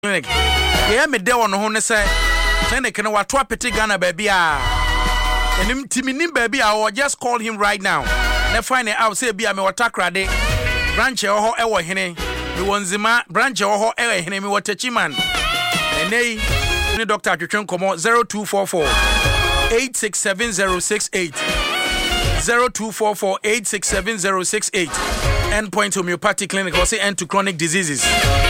clinic. Yeah, me de on ho ne say clinic no wato apete Ghana baby a. Enim timini baby a or just call him right now. Na find out say bia me watakra de branch ho e wo hene. Me wonzima branch ho e wo hene me watachiman. Enei ni Dr. Atwetwen komo 0244 867068 0244 867068 Endpoint Homeopathic Clinic or say end to chronic diseases.